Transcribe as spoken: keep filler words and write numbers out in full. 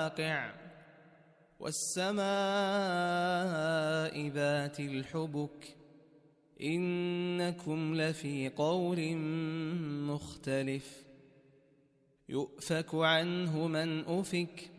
الواقع والسماء ذات الحبك إنكم لفي قول مختلف يؤفك عنه من أفك